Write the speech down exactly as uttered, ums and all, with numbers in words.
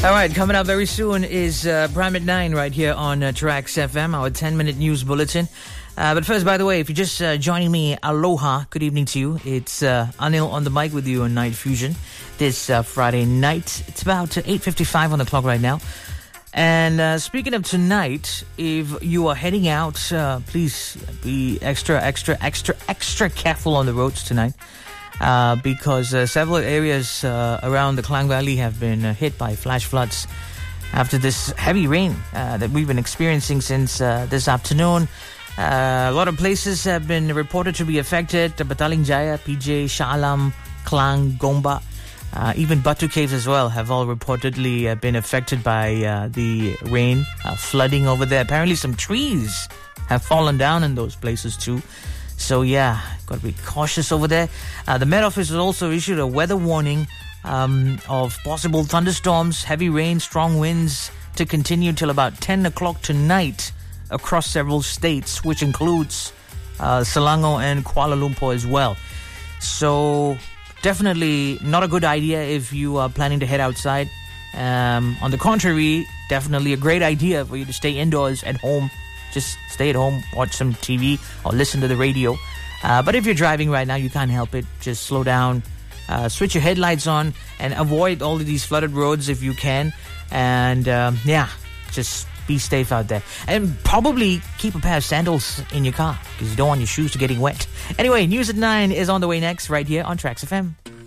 All right, coming up very soon is uh, Prime at nine right here on uh, Tracks F M, our ten-minute news bulletin. Uh, but first, by the way, if you're just uh, joining me, aloha, good evening to you. It's uh, Anil on the mic with you on Night Fusion this uh, Friday night. It's about uh, eight fifty-five on the clock right now. And uh, speaking of tonight, if you are heading out, uh, please be extra, extra, extra, extra careful on the roads tonight. Uh, because uh, several areas uh, around the Klang Valley have been uh, hit by flash floods after this heavy rain uh, that we've been experiencing since uh, this afternoon. Uh, a lot of places have been reported to be affected. Bataling Jaya, P J, Shah Alam, Klang, Gomba, uh, even Batu Caves as well have all reportedly uh, been affected by uh, the rain, uh, flooding over there. Apparently some trees have fallen down in those places too. So yeah, got to be cautious over there. Uh, the Met Office has also issued a weather warning um, of possible thunderstorms, heavy rain, strong winds to continue till about ten o'clock tonight across several states, which includes uh, Selangor and Kuala Lumpur as well. So definitely not a good idea if you are planning to head outside. Um, on the contrary, definitely a great idea for you to stay indoors at home. Just stay at home, watch some T V or listen to the radio. Uh, but if you're driving right now, you can't help it. Just slow down, uh, switch your headlights on, and avoid all of these flooded roads if you can. And um, yeah, just be safe out there. And probably keep a pair of sandals in your car because you don't want your shoes to getting wet. Anyway, News at nine is on the way next right here on Tracks F M.